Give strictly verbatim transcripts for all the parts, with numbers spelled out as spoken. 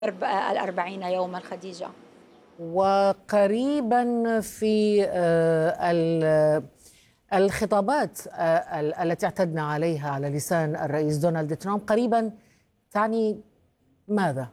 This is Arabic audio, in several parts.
الأربعين يوما خديجة. وقريبا في الخطابات التي اعتدنا عليها على لسان الرئيس دونالد ترامب قريبا تعني ماذا؟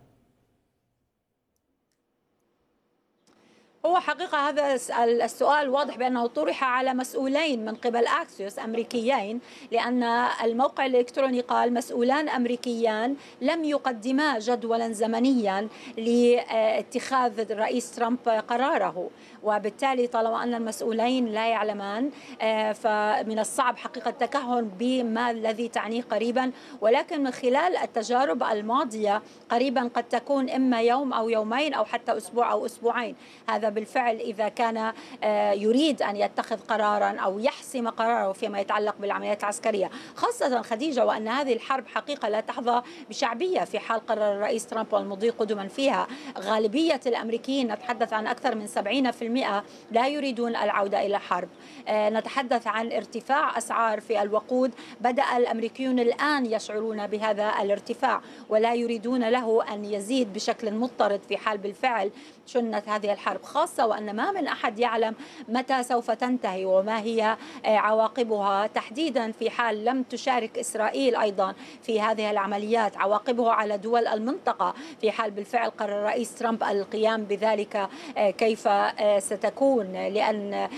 هو حقيقة هذا السؤال واضح بأنه طرح على مسؤولين من قبل أكسيوس أمريكيين، لأن الموقع الإلكتروني قال مسؤولان أمريكيان لم يقدما جدولا زمنيا لاتخاذ الرئيس ترامب قراره، وبالتالي طالما أن المسؤولين لا يعلمان فمن الصعب حقيقة التكهن بما الذي تعنيه قريبا، ولكن من خلال التجارب الماضية قريبا قد تكون إما يوم أو يومين أو حتى أسبوع أو أسبوعين. هذا بالفعل إذا كان يريد أن يتخذ قرارا أو يحسم قراره فيما يتعلق بالعمليات العسكرية، خاصة خديجة وأن هذه الحرب حقيقة لا تحظى بشعبية في حال قرر الرئيس ترامب والمضي قدما فيها. غالبية الأمريكيين نتحدث عن أكثر من سبعين بالمئة لا يريدون العودة إلى حرب. نتحدث عن ارتفاع أسعار في الوقود، بدأ الأمريكيون الآن يشعرون بهذا الارتفاع ولا يريدون له أن يزيد بشكل مضطرد في حال بالفعل شنت هذه الحرب، خاصة وأن ما من أحد يعلم متى سوف تنتهي وما هي عواقبها، تحديدا في حال لم تشارك إسرائيل أيضا في هذه العمليات، عواقبها على دول المنطقة في حال بالفعل قرر الرئيس ترامب القيام بذلك كيف ستكون، لأن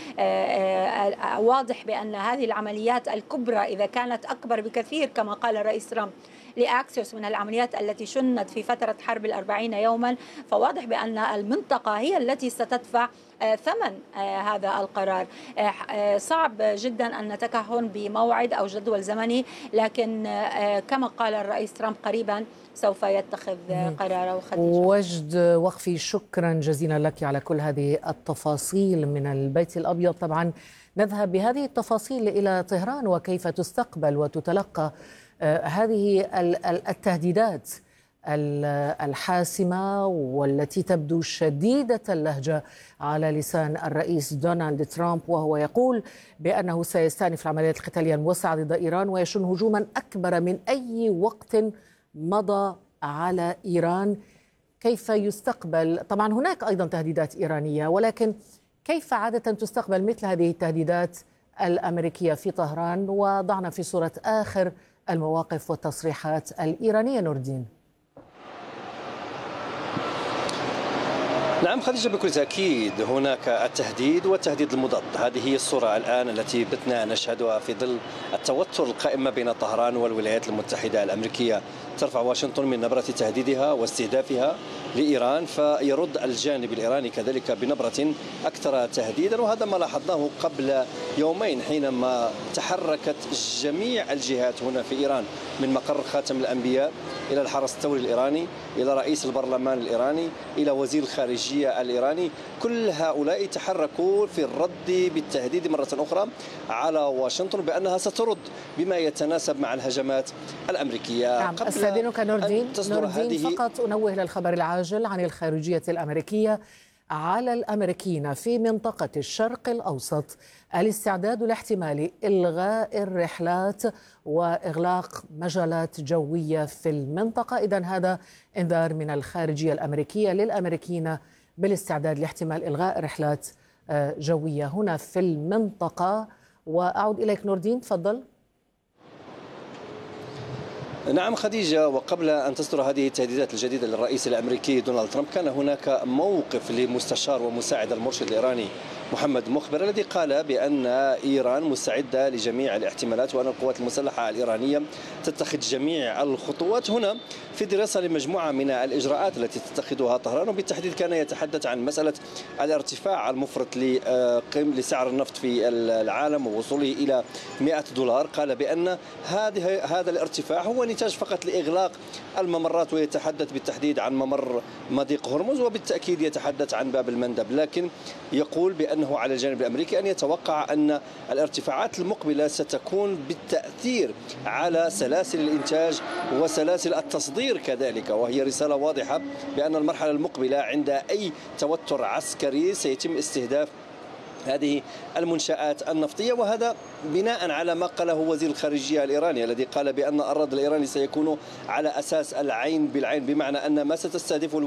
واضح بأن هذه العمليات الكبرى إذا كانت أكبر بكثير كما قال الرئيس ترامب لأكسيوس من العمليات التي شنت في فترة حرب الأربعين يوما، فواضح بأن المنطقة هي التي ستدفع ثمن هذا القرار. صعب جدا أن نتكهن بموعد أو جدول زمني، لكن كما قال الرئيس ترامب قريبا سوف يتخذ قراره. خديجة وجد وقفي، شكرا جزيلا لك على كل هذه التفاصيل من البيت الأبيض. طبعا نذهب بهذه التفاصيل إلى طهران وكيف تستقبل وتتلقى هذه التهديدات الحاسمة والتي تبدو شديدة اللهجة على لسان الرئيس دونالد ترامب، وهو يقول بأنه سيستأنف العمليات القتالية الموسعة ضد إيران ويشن هجوما أكبر من أي وقت مضى على إيران. كيف يستقبل؟ طبعا هناك أيضا تهديدات إيرانية، ولكن كيف عادة تستقبل مثل هذه التهديدات الأمريكية في طهران؟ وضعنا في صورة آخر المواقف والتصريحات الإيرانية. نور الدين. نعم خديجة، بكل تأكيد هناك التهديد والتهديد المضاد. هذه هي الصورة الآن التي بتنا نشهدها في ظل التوتر القائم بين طهران والولايات المتحدة الأمريكية. ترفع واشنطن من نبرة تهديدها واستهدافها لإيران، فيرد الجانب الإيراني كذلك بنبرة أكثر تهديدا، وهذا ما لاحظناه قبل يومين حينما تحركت جميع الجهات هنا في إيران، من مقر خاتم الأنبياء إلى الحرس الثوري الإيراني إلى رئيس البرلمان الإيراني إلى وزير الخارجية الإيراني. كل هؤلاء تحركوا في الرد بالتهديد مرة أخرى على واشنطن بأنها سترد بما يتناسب مع الهجمات الأمريكية. نعم. أستاذنك نور الدين. نور الدين فقط أنوه للخبر العاجل عن الخارجية الأمريكية على الأمريكيين في منطقة الشرق الأوسط الاستعداد لاحتمال إلغاء الرحلات وإغلاق مجالات جوية في المنطقة. إذن هذا إنذار من الخارجية الأمريكية للأمريكيين بالاستعداد لاحتمال إلغاء رحلات جوية هنا في المنطقة. وأعود إليك نور الدين، تفضل. نعم خديجة، وقبل أن تصدر هذه التهديدات الجديدة للرئيس الأمريكي دونالد ترامب كان هناك موقف لمستشار ومساعد المرشد الإيراني محمد مخبر الذي قال بأن إيران مستعدة لجميع الاحتمالات وأن القوات المسلحة الإيرانية تتخذ جميع الخطوات هنا في دراسة لمجموعة من الإجراءات التي تتخذها طهران، وبالتحديد كان يتحدث عن مسألة الارتفاع المفرط لسعر النفط في العالم ووصوله إلى مئة دولار. قال بأن هذه هذا الارتفاع هو نتاج فقط لإغلاق الممرات، ويتحدث بالتحديد عن ممر مضيق هرمز، وبالتأكيد يتحدث عن باب المندب، لكن يقول بأنه على الجانب الأمريكي أن يتوقع أن الارتفاعات المقبلة ستكون بالتأثير على سلاسل الإنتاج وسلاسل التصدير كذلك، وهي رسالة واضحة بأن المرحلة المقبلة عند أي توتر عسكري سيتم استهداف هذه المنشآت النفطية، وهذا بناء على ما قاله وزير الخارجية الإيراني الذي قال بأن الرد الإيراني سيكون على أساس العين بالعين، بمعنى أن ما ستستهدفه